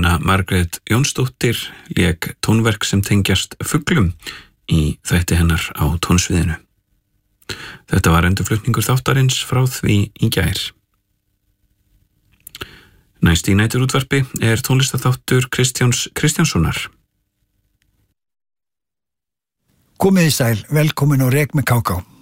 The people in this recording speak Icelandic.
Jóhanna Margrét Jónsdóttir lék tónverk sem tengjast fuglum í þætti hennar á tónsviðinu. Þetta var endurflutningur þáttarins frá því í gær. Næst í næturútvarpi tónlistarþáttur Kristjáns Kristjánssonar. Komið í sæl, velkomin á Rek með Káká.